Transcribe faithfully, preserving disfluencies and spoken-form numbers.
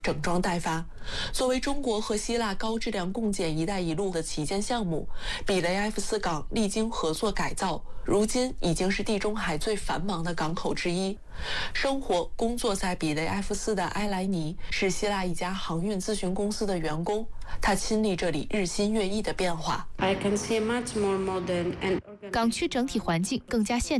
整装待发。作为中国和希腊高质量共建“一带一路”的旗舰项目，比雷埃夫斯港历经合作改造，如今已经是地中海最繁忙的港口之一。生活工作在比雷埃夫斯的埃莱尼是希腊一家航运咨询公司的员工，他亲历这里日新月异的变化。 港区整体环境更加现